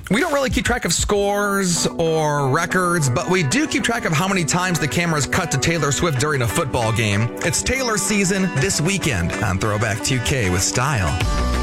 We don't really keep track of scores or records, but we do keep track of how many times the cameras cut to Taylor Swift during a football game. It's Taylor season this weekend on Throwback 2K with Style.